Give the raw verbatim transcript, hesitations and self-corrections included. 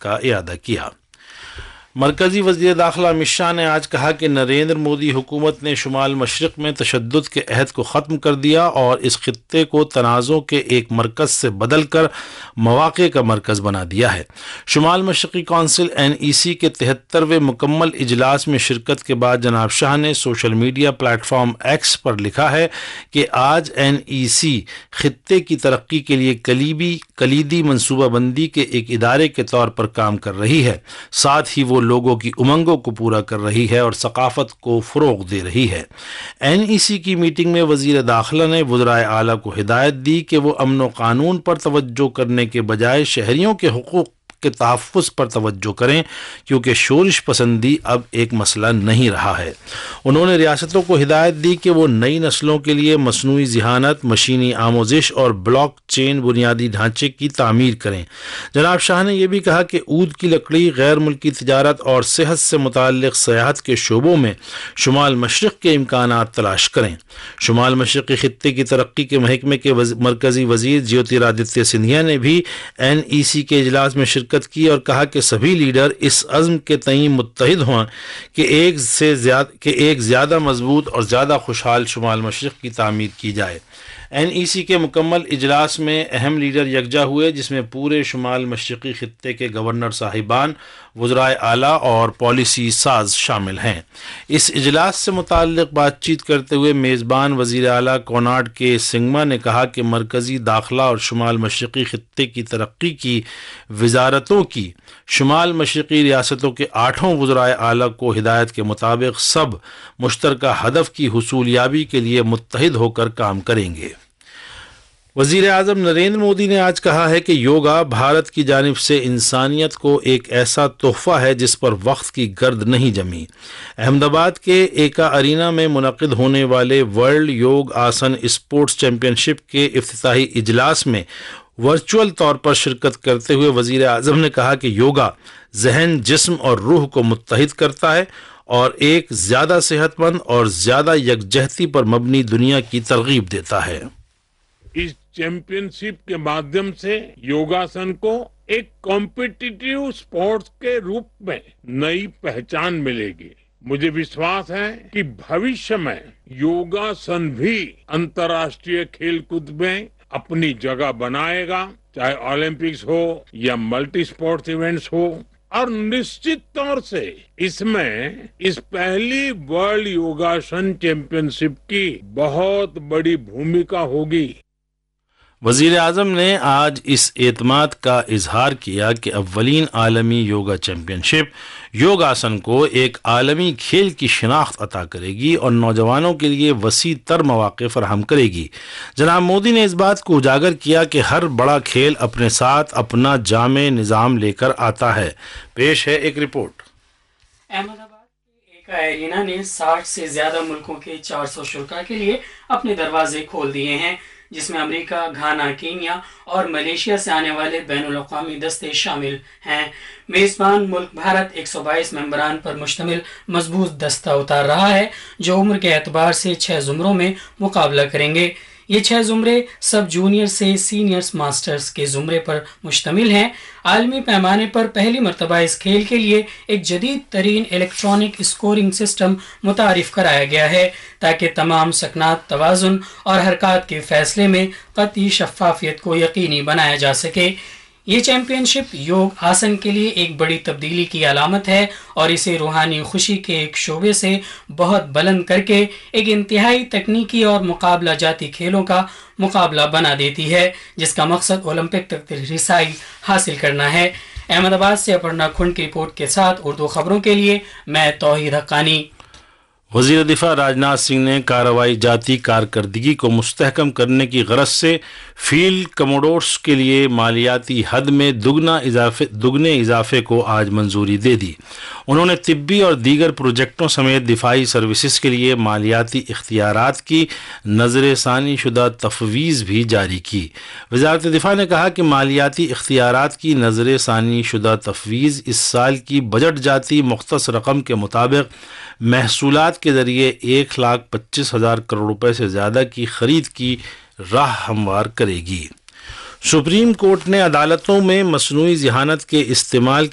کا اعادہ کیا۔ مرکزی وزیر داخلہ امت شاہ نے آج کہا کہ نریندر مودی حکومت نے شمال مشرق میں تشدد کے عہد کو ختم کر دیا اور اس خطے کو تنازع کے ایک مرکز سے بدل کر مواقع کا مرکز بنا دیا ہے۔ شمال مشرقی کونسل این ای سی کے تہترویں مکمل اجلاس میں شرکت کے بعد جناب شاہ نے social media plate form x پر لکھا ہے کہ آج این ای سی خطے کی ترقی کے لیے کلیدی کلیدی منصوبہ بندی کے ایک ادارے کے طور پر کام کر رہی ہے، ساتھ ہی وہ لوگوں کی امنگوں کو پورا کر رہی ہے اور ثقافت کو فروغ دے رہی ہے۔ این ای سی کی میٹنگ میں وزیر داخلہ نے وزرائے اعلیٰ کو ہدایت دی کہ وہ امن و قانون پر توجہ کرنے کے بجائے شہریوں کے حقوق کے تحفظ پر توجہ کریں، کیونکہ شورش پسندی اب ایک مسئلہ نہیں رہا ہے۔ انہوں نے ریاستوں کو ہدایت دی کہ وہ نئی نسلوں کے لیے مصنوعی ذہانت، مشینی آموزش اور بلاک چین بنیادی ڈھانچے کی تعمیر کریں۔ جناب شاہ نے یہ بھی کہا کہ عود کی لکڑی، غیر ملکی تجارت اور صحت سے متعلق سیاحت کے شعبوں میں شمال مشرق کے امکانات تلاش کریں۔ شمال مشرقی خطے کی ترقی کے محکمے کے وز... مرکزی وزیر جیوترادتیہ سندھیا نے بھی این ای سی کے اجلاس میں شرکت کی اور کہا کہ سبھی لیڈر اس عزم کے تئیں متحد ہوں کہ ایک سے زیادہ کہ ایک زیادہ مضبوط اور زیادہ خوشحال شمال مشرق کی تعمیر کی جائے۔ این ای سی کے مکمل اجلاس میں اہم لیڈر یکجا ہوئے، جس میں پورے شمال مشرقی خطے کے گورنر صاحبان، وزرائے اعلیٰ اور پالیسی ساز شامل ہیں۔ اس اجلاس سے متعلق بات چیت کرتے ہوئے میزبان وزیر اعلیٰ کناڈ کے سنگما نے کہا کہ مرکزی داخلہ اور شمال مشرقی خطے کی ترقی کی وزارتوں کی شمال مشرقی ریاستوں کے آٹھوں وزرائے اعلیٰ کو ہدایت کے مطابق سب مشترکہ ہدف کی حصولیابی کے لیے متحد ہو کر کام کریں گے۔ وزیر اعظم نریندر مودی نے آج کہا ہے کہ یوگا بھارت کی جانب سے انسانیت کو ایک ایسا تحفہ ہے جس پر وقت کی گرد نہیں جمی۔ احمد آباد کے ایکا ارینا میں منعقد ہونے والے ورلڈ یوگ آسن اسپورٹس چیمپئن شپ کے افتتاحی اجلاس میں ورچوئل طور پر شرکت کرتے ہوئے وزیر اعظم نے کہا کہ یوگا ذہن، جسم اور روح کو متحد کرتا ہے اور ایک زیادہ صحت مند اور زیادہ یکجہتی پر مبنی دنیا کی ترغیب دیتا ہے۔ اس چیمپئن شپ کے مادھیم سے یوگاسن کو ایک کمپٹیٹیو سپورٹس کے روپ میں نئی پہچان ملے گی۔ مجھے وشواس ہے کہ بھوشیہ میں یوگاسن بھی انترراشٹریہ کھیل کود میں اپنی جگہ بنائے گا، چاہے اولمپکس ہو یا ملٹی سپورٹس ایونٹس ہو، اور نشچت طور سے اس میں اس پہلی ورلڈ یوگاسن چیمپئن شپ کی بہت بڑی بھومکا ہوگی۔ وزیر اعظم نے آج اس اعتماد کا اظہار کیا کہ اولین عالمی یوگا چیمپئن شپ یوگاسن کو ایک عالمی کھیل کی شناخت عطا کرے گی اور نوجوانوں کے لیے وسیع تر مواقع فراہم کرے گی۔ جناب مودی نے اس بات کو اجاگر کیا کہ ہر بڑا کھیل اپنے ساتھ اپنا جامع نظام لے کر آتا ہے۔ پیش ہے ایک رپورٹ۔ احمد آباد کے ایکا ارینا نے ساٹھ سے زیادہ ملکوں کے چار سو شرکاء کے لیے اپنے دروازے کھول دیے ہیں، جس میں امریکہ، گھانا، کینیا اور ملیشیا سے آنے والے بین الاقوامی دستے شامل ہیں۔ میزبان ملک بھارت ایک سو بائیس ممبران پر مشتمل مضبوط دستہ اتار رہا ہے، جو عمر کے اعتبار سے چھ زمروں میں مقابلہ کریں گے۔ یہ چھ زمرے سب جونیئر سے سینئرز ماسٹرز کے زمرے پر مشتمل ہیں۔ عالمی پیمانے پر پہلی مرتبہ اس کھیل کے لیے ایک جدید ترین الیکٹرانک اسکورنگ سسٹم متعارف کرایا گیا ہے تاکہ تمام سکنات، توازن اور حرکات کے فیصلے میں قطعی شفافیت کو یقینی بنایا جا سکے۔ یہ چیمپئن شپ یوگ آسن کے لیے ایک بڑی تبدیلی کی علامت ہے اور اسے روحانی خوشی کے ایک شعبے سے بہت بلند کر کے ایک انتہائی تکنیکی اور مقابلہ جاتی کھیلوں کا مقابلہ بنا دیتی ہے، جس کا مقصد اولمپک تک رسائی حاصل کرنا ہے۔ احمد آباد سے اپرنا کھنڈ کی رپورٹ کے ساتھ اردو خبروں کے لیے میں توحید حقانی۔ وزیر دفاع راجناتھ سنگھ نے کارروائی جاتی کارکردگی کو مستحکم کرنے کی غرض سے فیلڈ کموڈورس کے لیے مالیاتی حد میں دگنا اضافے دگنے اضافے کو آج منظوری دے دی۔ انہوں نے طبی اور دیگر پروجیکٹوں سمیت دفاعی سروسز کے لیے مالیاتی اختیارات کی نظر ثانی شدہ تفویض بھی جاری کی۔ وزارت دفاع نے کہا کہ مالیاتی اختیارات کی نظر ثانی شدہ تفویض اس سال کی بجٹ جاتی مختص رقم کے مطابق محصولات کے ذریعے ایک لاکھ پچیس ہزار کروڑ روپے سے زیادہ کی خرید کی راہ ہموار کرے گی۔ سپریم کورٹ نے عدالتوں میں مصنوعی ذہانت کے استعمال